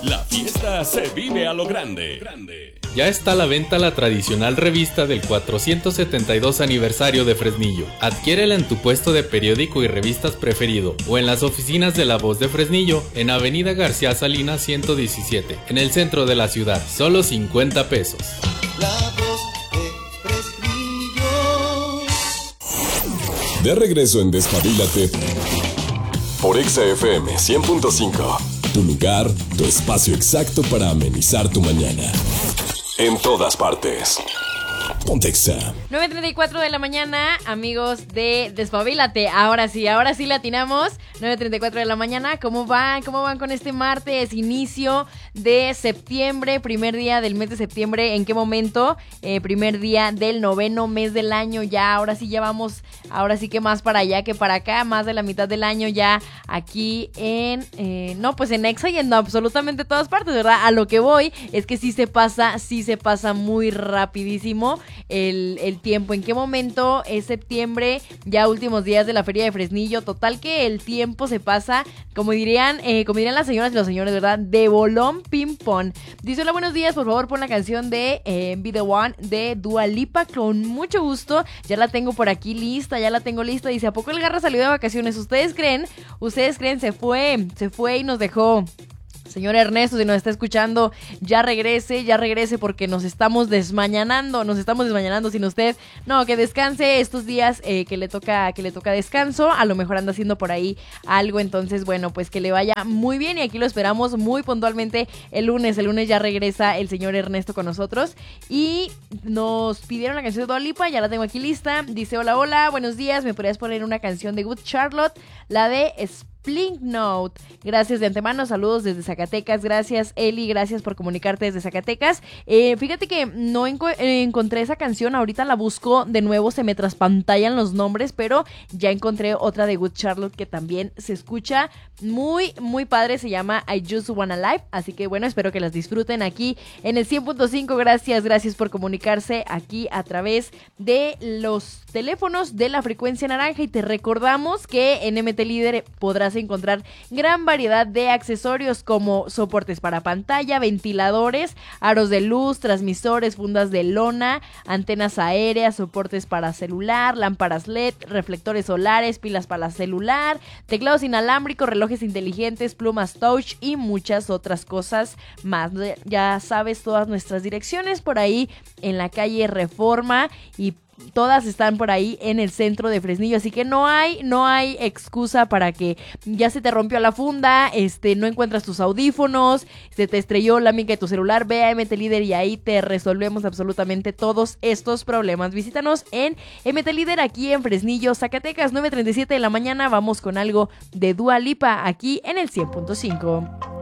La fiesta se vive a lo grande. Ya está a la venta la tradicional revista del 472 aniversario de Fresnillo. Adquiérela en tu puesto de periódico y revistas preferido o en las oficinas de La Voz de Fresnillo en Avenida García Salinas 117, en el centro de la ciudad. Solo 50 pesos. La Voz de Fresnillo. De regreso en Despabilate por Exa FM 100.5. Tu lugar, tu espacio exacto para amenizar tu mañana. En todas partes. Ponte Exa. 9:34 de la mañana, amigos de Despabilate. Ahora sí le atinamos. 9:34 de la mañana. ¿Cómo van con este martes? Inicio de septiembre, primer día del mes de septiembre. ¿En qué momento? Primer día del 9º mes del año. Ya, ahora sí vamos, ahora sí que más para allá que para acá. Más de la mitad del año ya aquí en Exa y en absolutamente todas partes, ¿verdad? A lo que voy es que sí se pasa muy rapidísimo el tiempo. ¿En qué momento es septiembre? Ya últimos días de la feria de Fresnillo. Total que el tiempo se pasa, como dirían las señoras y los señores, ¿verdad? De bolón ping pong. Dice: hola, buenos días, por favor pon la canción de Be The One de Dua Lipa. Con mucho gusto, ya la tengo por aquí lista, Dice: ¿a poco el Garra salió de vacaciones? ¿Ustedes creen? Se fue y nos dejó. Señor Ernesto, si nos está escuchando, ya regrese porque nos estamos desmañanando sin usted. No, que descanse estos días que le toca descanso. A lo mejor anda haciendo por ahí algo, entonces bueno, pues que le vaya muy bien y aquí lo esperamos muy puntualmente el lunes. El lunes ya regresa el señor Ernesto con nosotros y nos pidieron la canción de Dua Lipa, ya la tengo aquí lista. Dice: hola, buenos días, ¿me podrías poner una canción de Good Charlotte? La de Blink Note. Gracias de antemano, saludos desde Zacatecas. Gracias, Eli, gracias por comunicarte desde Zacatecas. Fíjate que no encontré esa canción, ahorita la busco de nuevo, se me traspantallan los nombres, pero ya encontré otra de Good Charlotte que también se escucha muy, muy padre, se llama I Just Wanna Live, así que bueno, espero que las disfruten aquí en el 100.5. Gracias por comunicarse aquí a través de los teléfonos de la frecuencia naranja y te recordamos que en MT Líder podrás encontrar gran variedad de accesorios como soportes para pantalla, ventiladores, aros de luz, transmisores, fundas de lona, antenas aéreas, soportes para celular, lámparas LED, reflectores solares, pilas para celular, teclados inalámbricos, relojes inteligentes, plumas touch y muchas otras cosas más. Ya sabes, todas nuestras direcciones por ahí en la calle Reforma y todas están por ahí en el centro de Fresnillo, así que no hay excusa para que ya se te rompió la funda, no encuentras tus audífonos, se te estrelló la mica de tu celular. Ve a MT Líder y ahí te resolvemos absolutamente todos estos problemas. Visítanos en MT Líder aquí en Fresnillo, Zacatecas. 9:37 de la mañana, vamos con algo de Dua Lipa aquí en el 100.5.